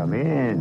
Come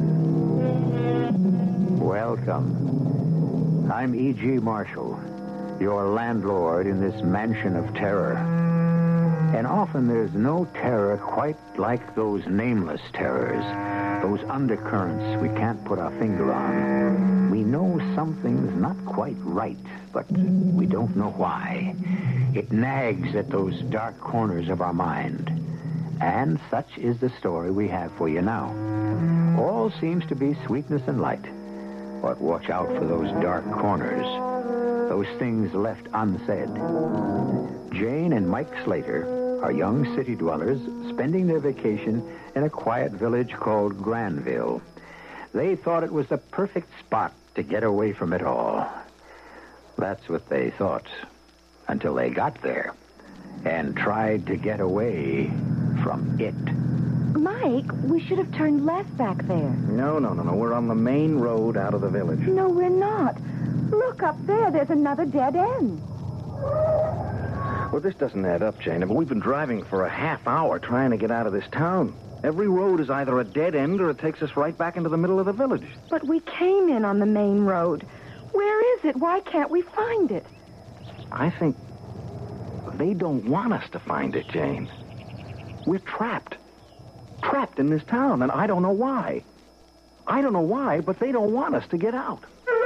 in. Welcome. I'm E.G. Marshall, your landlord in this mansion of terror. And often there's no terror quite like those nameless terrors, those undercurrents we can't put our finger on. We know something's not quite right, but we don't know why. It nags at those dark corners of our mind. And such is the story we have for you now. All seems to be sweetness and light. But watch out for those dark corners, those things left unsaid. Jane and Mike Slater are young city dwellers spending their vacation in a quiet village called Granville. They thought it was the perfect spot to get away from it all. That's what they thought, until they got there and tried to get away from it. Mike, we should have turned left back there. No. We're on the main road out of the village. No, we're not. Look up there. There's another dead end. Well, this doesn't add up, Jane. We've been driving for a half hour trying to get out of this town. Every road is either a dead end or it takes us right back into the middle of the village. But we came in on the main road. Where is it? Why can't we find it? I think they don't want us to find it, Jane. We're trapped. Trapped in this town, and I don't know why. I don't know why, but they don't want us to get out.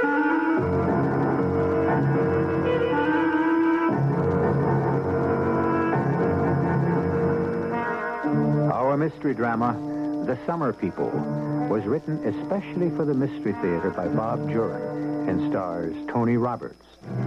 Our mystery drama, The Summer People, was written especially for the Mystery Theater by Bob Jurin and stars Tony Roberts.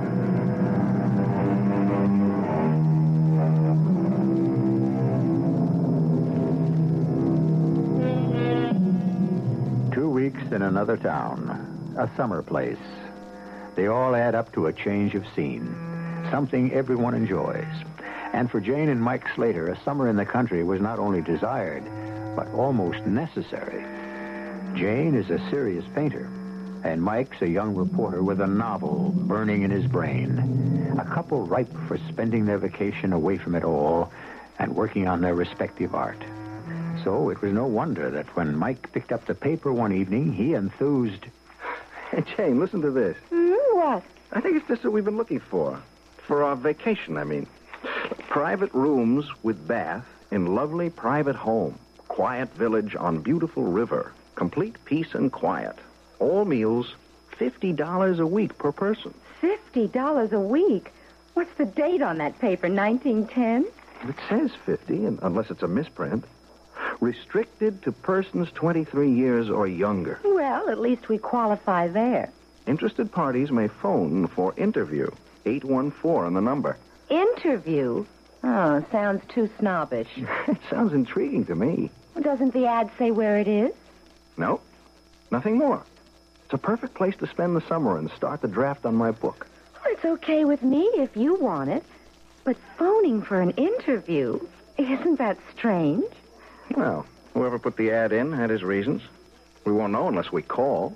2 weeks in another town, a summer place. They all add up to a change of scene, something everyone enjoys. And for Jane and Mike Slater, a summer in the country was not only desired, but almost necessary. Jane is a serious painter, and Mike's a young reporter with a novel burning in his brain. A couple ripe for spending their vacation away from it all and working on their respective art. So it was no wonder that when Mike picked up the paper one evening, he enthused. Hey, Jane, listen to this. What? I think it's just what we've been looking for. For our vacation, I mean. Private rooms with bath in lovely private home. Quiet village on beautiful river. Complete peace and quiet. All meals, $50 a week per person. $50 a week? What's the date on that paper, 1910? It says 50, unless it's a misprint. Restricted to persons 23 years or younger. Well, at least we qualify there. Interested parties may phone for interview. 814 on the number. Interview? Oh, sounds too snobbish. It sounds intriguing to me. Doesn't the ad say where it is? No, nothing more. It's a perfect place to spend the summer and start the draft on my book. Well, it's okay with me if you want it. But phoning for an interview, isn't that strange? Well, whoever put the ad in had his reasons. We won't know unless we call.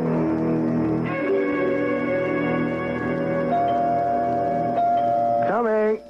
Coming.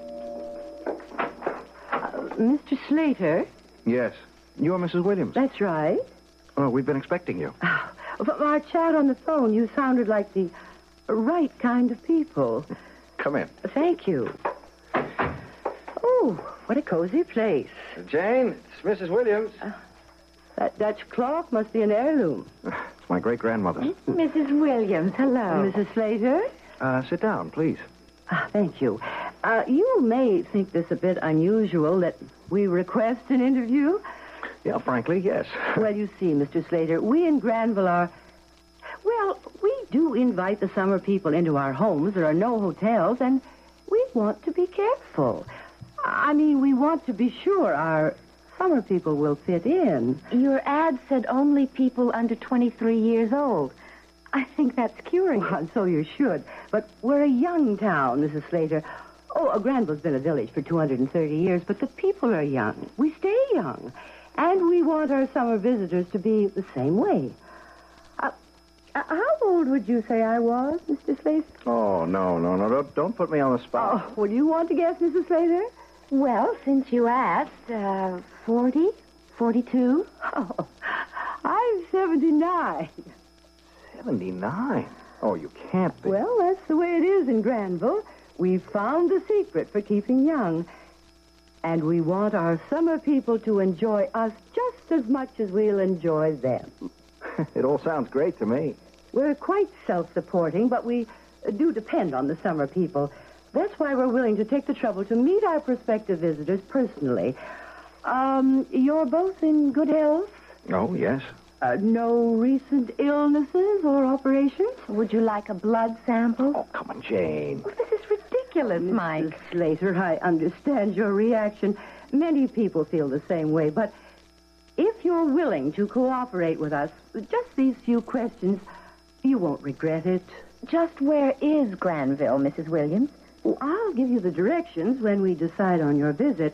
Mr. Slater? Yes. You're Mrs. Williams. That's right. Oh, we've been expecting you. From our chat on the phone, you sounded like the right kind of people. Come in. Thank you. Oh, what a cozy place. Jane, it's Mrs. Williams. That Dutch clock must be an heirloom. It's my great-grandmother's. Mrs. Williams, hello. Mrs. Slater? Sit down, please. Thank you. You may think this a bit unusual that we request an interview. Yeah, frankly, yes. Well, you see, Mr. Slater, we in Granville are... Well, we do invite the summer people into our homes. There are no hotels, and we want to be careful. I mean, we want to be sure our summer people will fit in. Your ad said only people under 23 years old. I think that's curious. Well, so you should. But we're a young town, Mrs. Slater. Oh, Granville's been a village for 230 years, but the people are young. We stay young. And we want our summer visitors to be the same way. How old would you say I was, Mr. Slater? Oh, no. Don't put me on the spot. Oh, would you want to guess, Mrs. Slater? Well, since you asked, 40? 42? Oh, I'm 79. 79? Oh, you can't be. Well, that's the way it is in Granville. We've found the secret for keeping young. And we want our summer people to enjoy us just as much as we'll enjoy them. It all sounds great to me. We're quite self-supporting, but we do depend on the summer people. That's why we're willing to take the trouble to meet our prospective visitors personally. You're both in good health? Oh, yes. No recent illnesses or operations? Would you like a blood sample? Oh, come on, Jane. Well, this is ridiculous, Mike. Mrs. Slater, I understand your reaction. Many people feel the same way, but if you're willing to cooperate with us, just these few questions, you won't regret it. Just where is Granville, Mrs. Williams? Oh, I'll give you the directions when we decide on your visit.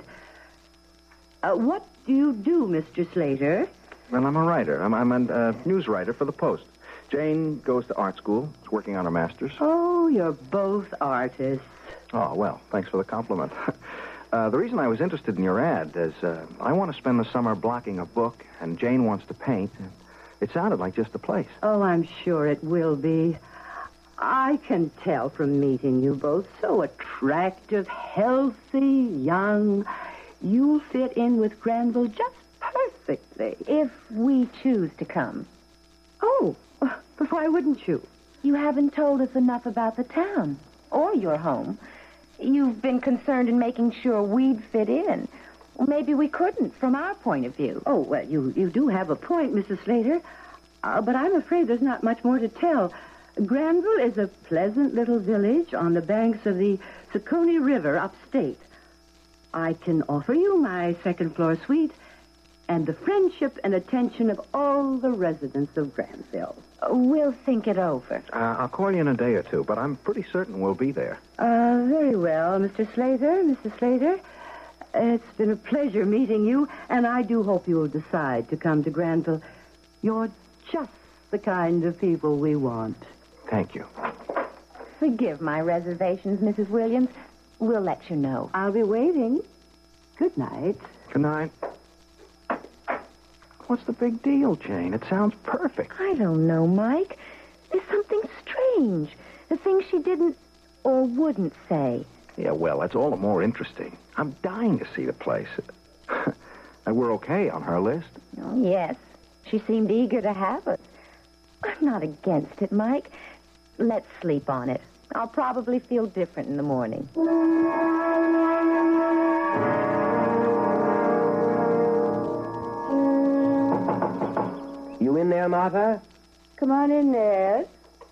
What do you do, Mr. Slater? Well, I'm a writer. I'm a news writer for the Post. Jane goes to art school. She's working on her master's. Oh, you're both artists. Oh, well, thanks for the compliment. The reason I was interested in your ad is I want to spend the summer blocking a book, and Jane wants to paint. It sounded like just the place. Oh, I'm sure it will be. I can tell from meeting you both. So attractive, healthy, young. You'll fit in with Granville just perfectly. If we choose to come. Oh, but why wouldn't you? You haven't told us enough about the town or your home. You've been concerned in making sure we'd fit in. Well, maybe we couldn't from our point of view. Oh, well, you do have a point, Mrs. Slater. But I'm afraid there's not much more to tell. Granville is a pleasant little village on the banks of the Saconee River upstate. I can offer you my second-floor suite and the friendship and attention of all the residents of Granville. We'll think it over. I'll call you in a day or two, but I'm pretty certain we'll be there. Very well, Mr. Slater, Mrs. Slater. It's been a pleasure meeting you, and I do hope you'll decide to come to Granville. You're just the kind of people we want. Thank you. Forgive my reservations, Mrs. Williams. We'll let you know. I'll be waiting. Good night. Good night. What's the big deal, Jane? It sounds perfect. I don't know, Mike. There's something strange. The things she didn't or wouldn't say. Yeah, well, that's all the more interesting. I'm dying to see the place. And we're okay on her list. Oh, yes. She seemed eager to have us. I'm not against it, Mike. Let's sleep on it. I'll probably feel different in the morning. You in there, Martha? Come on in, Ned.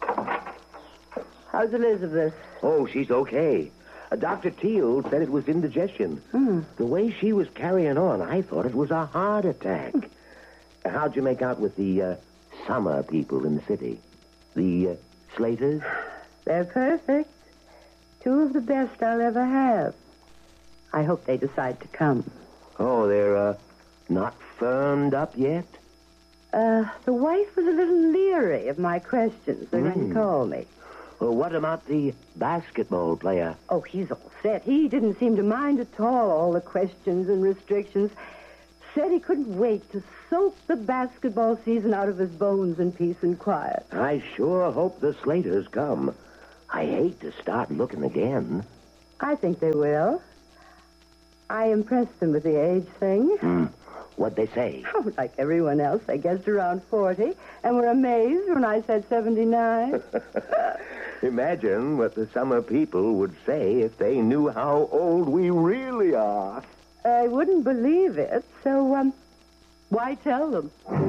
How's Elizabeth? Oh, she's okay. Dr. Teal said it was indigestion. The way she was carrying on, I thought it was a heart attack. How'd you make out with the summer people in the city? The Slaters? They're perfect. Two of the best I'll ever have. I hope they decide to come. Oh, they're not firmed up yet? The wife was a little leery of my questions. They're going to call me. Well, what about the basketball player? Oh, he's all set. He didn't seem to mind at all the questions and restrictions. Said he couldn't wait to soak the basketball season out of his bones in peace and quiet. I sure hope the Slaters come. I hate to start looking again. I think they will. I impressed them with the age thing. What'd they say? Oh, like everyone else, they guessed around 40 and were amazed when I said 79. Imagine what the summer people would say if they knew how old we really are. I wouldn't believe it, so, why tell them?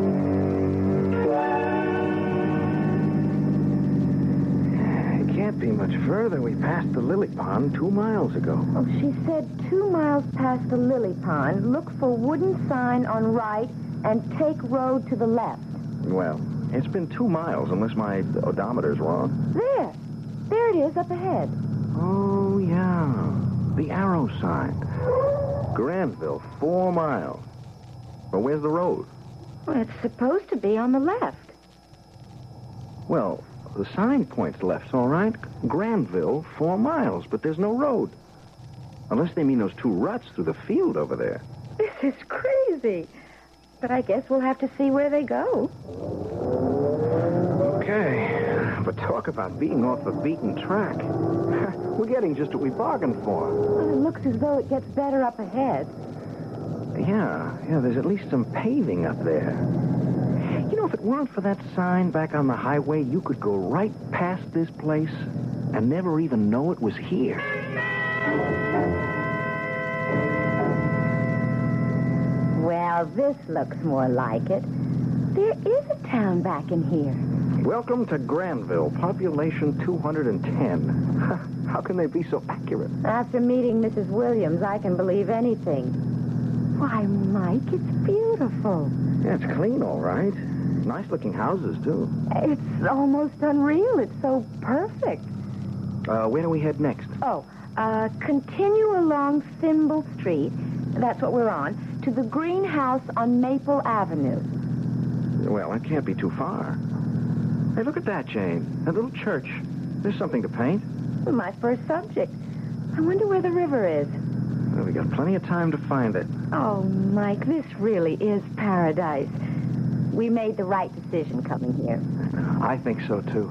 It can't be much further. We passed the lily pond 2 miles ago. Oh, she said 2 miles past the lily pond, look for wooden sign on right and take road to the left. Well, it's been 2 miles, unless my odometer's wrong. There it is up ahead. Oh, yeah. The arrow sign. Granville, 4 miles. But where's the road? Well, it's supposed to be on the left. Well, the sign points left, all right. Granville, 4 miles, but there's no road. Unless they mean those 2 ruts through the field over there. This is crazy. But I guess we'll have to see where they go. Okay, but talk about being off the beaten track. We're getting just what we bargained for. Well, it looks as though it gets better up ahead. Yeah, there's at least some paving up there. You know, if it weren't for that sign back on the highway, you could go right past this place and never even know it was here. Well, this looks more like it. There is a town back in here. Welcome to Granville, population 210. How can they be so accurate? After meeting Mrs. Williams, I can believe anything. Why, Mike, it's beautiful. Yeah, it's clean, all right. Nice-looking houses, too. It's almost unreal. It's so perfect. Where do we head next? Continue along Thimble Street. That's what we're on. To the greenhouse on Maple Avenue. Well, that can't be too far. Hey, look at that, Jane. That little church. There's something to paint. My first subject. I wonder where the river is. Well, we got plenty of time to find it. Oh, Mike, this really is paradise. We made the right decision coming here. I think so, too.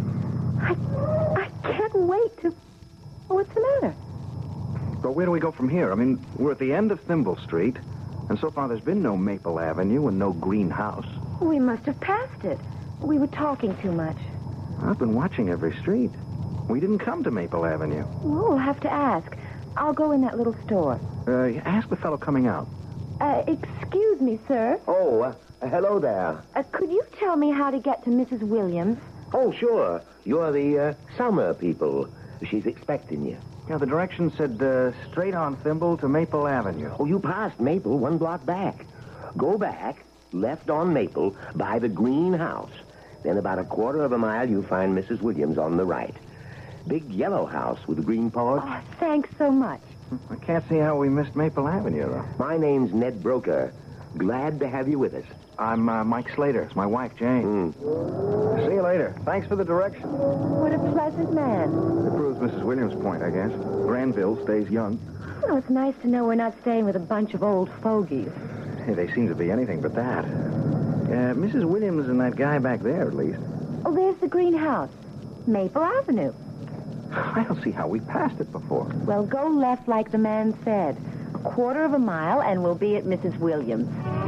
I can't wait to... What's the matter? But where do we go from here? I mean, we're at the end of Thimble Street, and so far there's been no Maple Avenue and no greenhouse. We must have passed it. We were talking too much. I've been watching every street. We didn't come to Maple Avenue. Well, we'll have to ask. I'll go in that little store. Ask the fellow coming out. Excuse me, sir. Oh, hello there. Could you tell me how to get to Mrs. Williams? Oh, sure. You're the Summer people. She's expecting you. Yeah, the directions said straight on Thimble to Maple Avenue. Oh, you passed Maple 1 block back. Go back, left on Maple, by the greenhouse. Then about a quarter of a mile, you'll find Mrs. Williams on the right. Big yellow house with a green porch. Oh, thanks so much. I can't see how we missed Maple Avenue, though. My name's Ned Broker. Glad to have you with us. I'm Mike Slater. It's my wife, Jane. See you later. Thanks for the direction. What a pleasant man. It proves Mrs. Williams' point, I guess. Granville stays young. Well, it's nice to know we're not staying with a bunch of old fogies. Hey, they seem to be anything but that. Mrs. Williams and that guy back there, at least. Oh, there's the greenhouse. Maple Avenue. I don't see how we passed it before. Well, go left like the man said. A quarter of a mile, and we'll be at Mrs. Williams.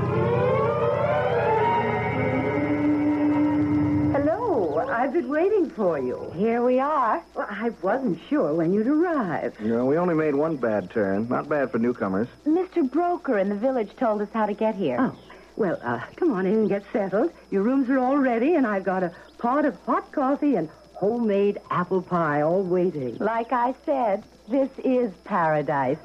Hello. I've been waiting for you. Here we are. Well, I wasn't sure when you'd arrive. No, we only made one bad turn. Not bad for newcomers. Mr. Broker in the village told us how to get here. Oh, well, come on in and get settled. Your rooms are all ready, and I've got a pot of hot coffee and homemade apple pie all waiting. Like I said, this is paradise.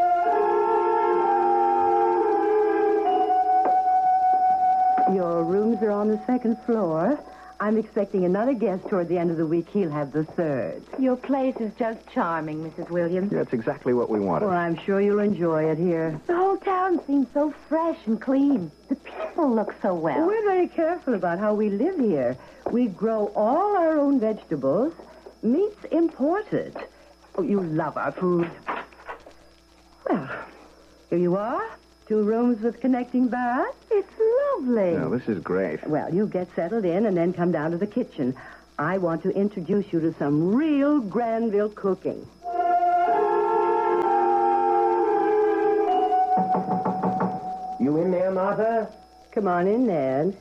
Your rooms are on the 2nd floor. I'm expecting another guest toward the end of the week. He'll have the 3rd. Your place is just charming, Mrs. Williams. Yeah, that's exactly what we wanted. Well, I'm sure you'll enjoy it here. The whole town seems so fresh and clean. The people look so well. We're very careful about how we live here. We grow all our own vegetables. Meat's imported. Oh, you love our food. Well, here you are. 2 rooms with connecting baths. It's lovely. No, this is great. Well, you get settled in and then come down to the kitchen. I want to introduce you to some real Granville cooking. You in there, Martha? Come on in, Ned.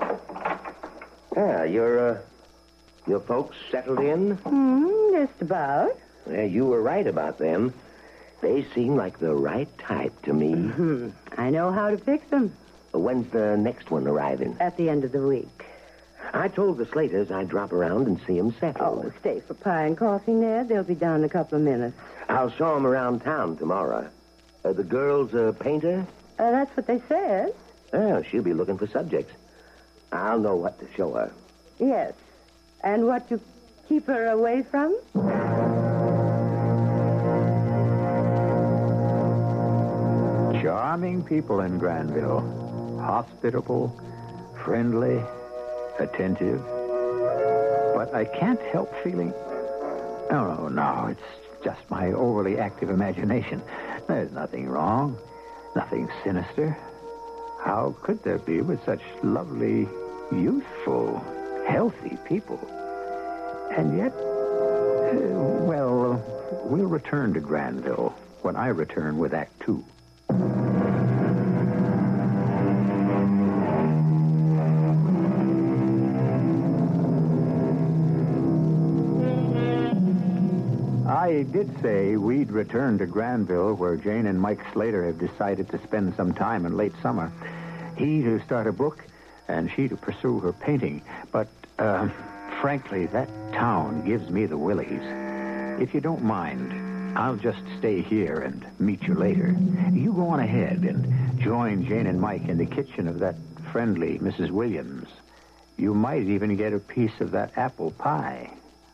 Yeah, your folks settled in? Just about. Yeah, you were right about them. They seem like the right type to me. I know how to fix them. When's the next one arriving? At the end of the week. I told the Slaters I'd drop around and see them settled. Oh, stay for pie and coffee, Ned. They'll be down in a couple of minutes. I'll show them around town tomorrow. The girl's a painter? That's what they said. Oh, she'll be looking for subjects. I'll know what to show her. Yes. And what to keep her away from? Charming people in Granville. Hospitable, friendly, attentive. But I can't help feeling... No, it's just my overly active imagination. There's nothing wrong, nothing sinister. How could there be with such lovely, youthful, healthy people? And yet, we'll return to Granville when I return with Act Two. I did say we'd return to Granville, where Jane and Mike Slater have decided to spend some time in late summer. He to start a book, and she to pursue her painting. But, frankly, that town gives me the willies. If you don't mind, I'll just stay here and meet you later. You go on ahead and join Jane and Mike in the kitchen of that friendly Mrs. Williams. You might even get a piece of that apple pie.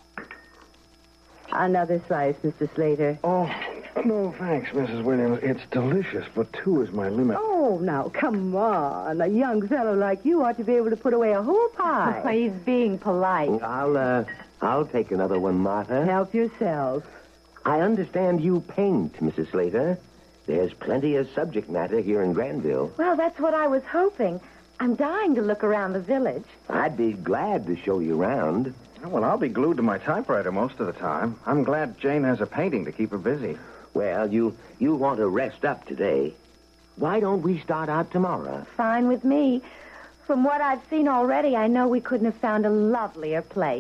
Another slice, Mr. Slater. Oh, no, thanks, Mrs. Williams. It's delicious, but 2 is my limit. Oh, now, come on. A young fellow like you ought to be able to put away a whole pie. He's being polite. I'll take another one, Martha. Help yourself. I understand you paint, Mrs. Slater. There's plenty of subject matter here in Granville. Well, that's what I was hoping. I'm dying to look around the village. I'd be glad to show you around. Well, I'll be glued to my typewriter most of the time. I'm glad Jane has a painting to keep her busy. Well, you want to rest up today. Why don't we start out tomorrow? Fine with me. From what I've seen already, I know we couldn't have found a lovelier place.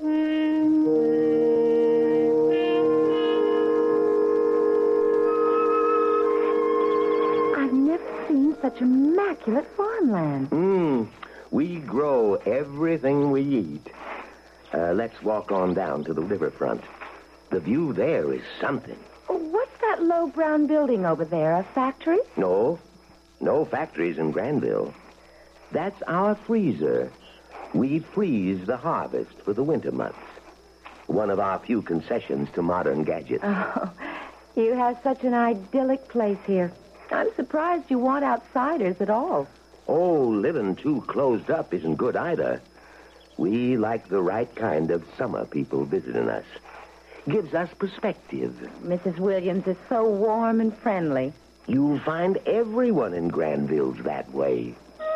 I've never seen such immaculate farmland. We grow everything we eat. Let's walk on down to the riverfront. The view there is something. What's that low brown building over there? A factory? No factories in Granville. That's our freezer. We freeze the harvest for the winter months. One of our few concessions to modern gadgets. Oh, you have such an idyllic place here. I'm surprised you want outsiders at all. Oh, living too closed up isn't good either. We like the right kind of summer people visiting us. Gives us perspective. Mrs. Williams is so warm and friendly. You'll find everyone in Granville's that way.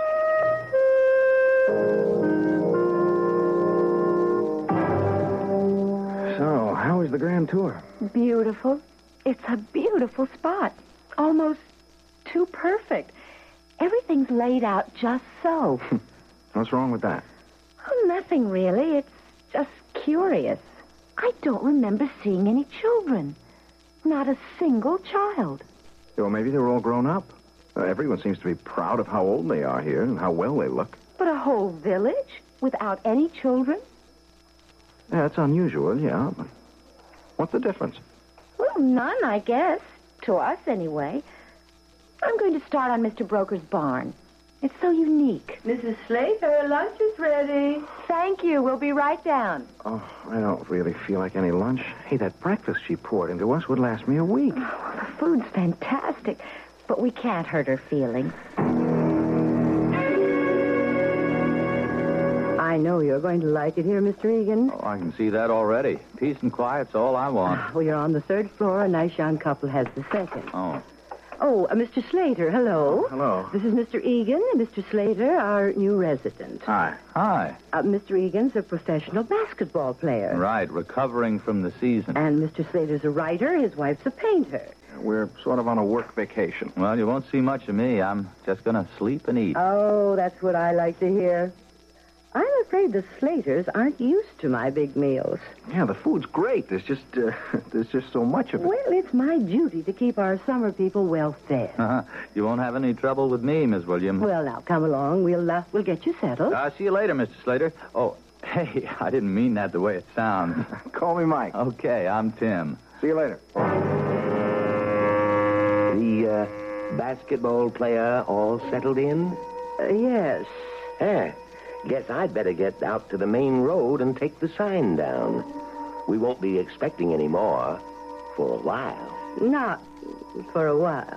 So, how is the grand tour? Beautiful. It's a beautiful spot. Almost too perfect. Everything's laid out just so. What's wrong with that? Oh, nothing really. It's just curious. I don't remember seeing any children. Not a single child. Well, maybe they're all grown up. Everyone seems to be proud of how old they are here and how well they look. But a whole village without any children? Yeah, it's unusual, yeah. But what's the difference? Well, none, I guess. To us, anyway. I'm going to start on Mr. Broker's barn. It's so unique. Mrs. Slater, lunch is ready. Thank you. We'll be right down. Oh, I don't really feel like any lunch. Hey, that breakfast she poured into us would last me a week. Oh, the food's fantastic, but we can't hurt her feelings. I know you're going to like it here, Mr. Egan. Oh, I can see that already. Peace and quiet's all I want. Well, you're on the 3rd floor. A nice young couple has the 2nd. Oh. Oh, Mr. Slater, hello. Hello. This is Mr. Egan and Mr. Slater, our new resident. Hi. Hi. Mr. Egan's a professional basketball player. Right, recovering from the season. And Mr. Slater's a writer. His wife's a painter. We're sort of on a work vacation. Well, you won't see much of me. I'm just going to sleep and eat. Oh, that's what I like to hear. I'm afraid the Slaters aren't used to my big meals. Yeah, the food's great. There's just so much of it. Well, it's my duty to keep our summer people well fed. You won't have any trouble with me, Miss Williams. Well, now, come along. We'll get you settled. See you later, Mr. Slater. Oh, hey, I didn't mean that the way it sounds. Call me Mike. Okay, I'm Tim. See you later. The basketball player all settled in? Yes. Guess I'd better get out to the main road and take the sign down. We won't be expecting any more for a while. Not for a while.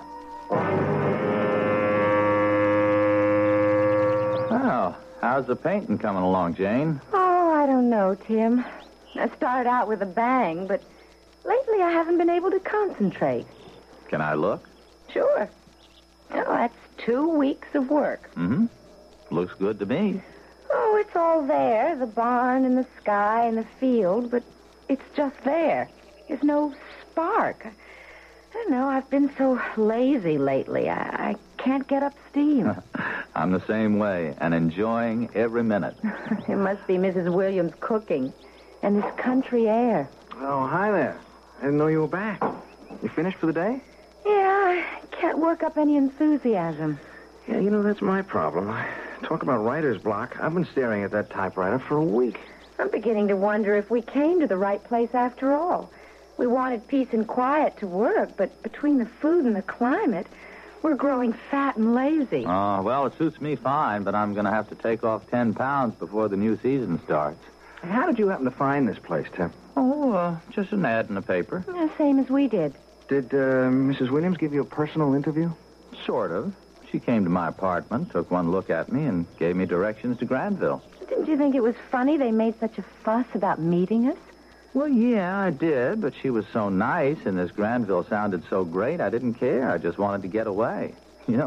Well, how's the painting coming along, Jane? Oh, I don't know, Tim. I started out with a bang, but lately I haven't been able to concentrate. Can I look? Sure. Oh, that's 2 weeks of work. Mm-hmm. Looks good to me. Oh, it's all there, the barn and the sky and the field, but it's just there. There's no spark. I don't know, I've been so lazy lately. I can't get up steam. I'm the same way, and enjoying every minute. It must be Mrs. Williams cooking and this country air. Oh, hi there. I didn't know you were back. You finished for the day? Yeah, I can't work up any enthusiasm. Yeah, that's my problem. Talk about writer's block. I've been staring at that typewriter for a week. I'm beginning to wonder if we came to the right place after all. We wanted peace and quiet to work, but between the food and the climate, we're growing fat and lazy. Oh, well, it suits me fine, but I'm going to have to take off 10 pounds before the new season starts. How did you happen to find this place, Tim? Oh, just an ad in the paper. Yeah, same as we did. Did Mrs. Williams give you a personal interview? Sort of. She came to my apartment, took one look at me, and gave me directions to Granville. Didn't you think it was funny they made such a fuss about meeting us? Well, yeah, I did, but she was so nice, and this Granville sounded so great, I didn't care. I just wanted to get away.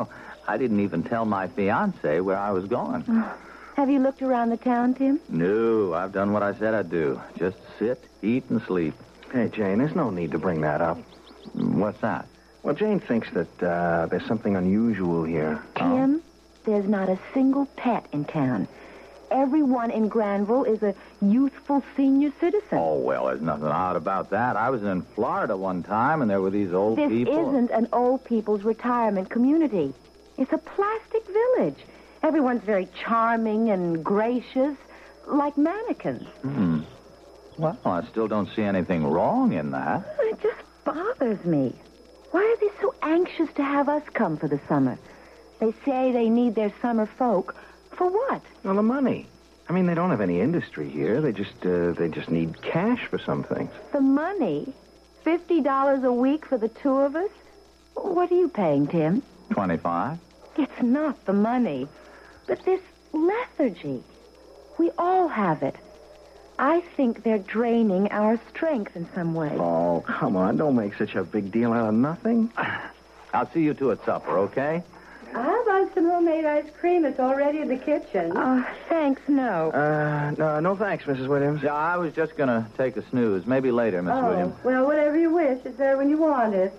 I didn't even tell my fiancé where I was going. Have you looked around the town, Tim? No, I've done what I said I'd do. Just sit, eat, and sleep. Hey, Jane, there's no need to bring that up. What's that? Well, Jane thinks that there's something unusual here. Tim, there's not a single pet in town. Everyone in Granville is a youthful senior citizen. Oh, well, there's nothing odd about that. I was in Florida one time, and there were these old This people. isn't an old people's retirement community. It's a plastic village. Everyone's very charming and gracious, like mannequins. Well, I still don't see anything wrong in that. It just bothers me. Why are they so anxious to have us come for the summer? They say they need their summer folk. For what? Well, the money. I mean, they don't have any industry here. They just need cash for some things. The money? $50 a week for the two of us? What are you paying, Tim? 25? It's not the money, but this lethargy. We all have it. I think they're draining our strength in some way. Oh, come on. Don't make such a big deal out of nothing. I'll see you two at supper, okay? How about some homemade ice cream? It's already in the kitchen. Thanks, no. No thanks, Mrs. Williams. Yeah, I was just going to take a snooze. Maybe later, Miss Williams. Well, whatever you wish. It's there when you want it.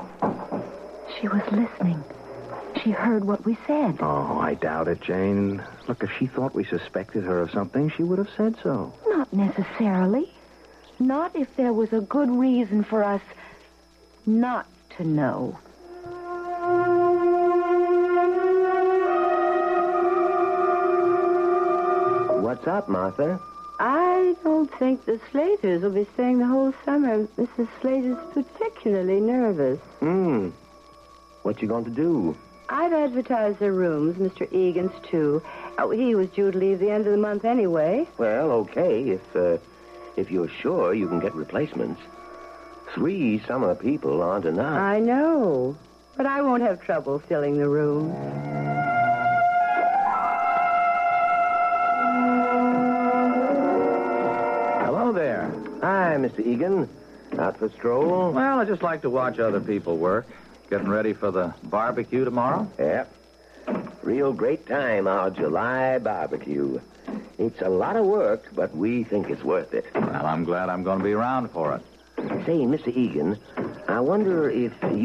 She was listening. She heard what we said. Oh, I doubt it, Jane. Look, if she thought we suspected her of something, she would have said so. Not necessarily. Not if there was a good reason for us not to know. What's up, Martha? I don't think the Slaters will be staying the whole summer. Mrs. Slater's particularly nervous. What you going to do? I've advertised their rooms, Mr. Egan's too. Oh, he was due to leave the end of the month anyway. Well, okay, if you're sure you can get replacements. 3 summer people aren't enough. I know, but I won't have trouble filling the room. Hello there. Hi, Mr. Egan. Out for a stroll? Well, I just like to watch other people work. Getting ready for the barbecue tomorrow? Yep. Real great time, our July barbecue. It's a lot of work, but we think it's worth it. Well, I'm glad I'm going to be around for it. Say, Mr. Egan, I wonder if you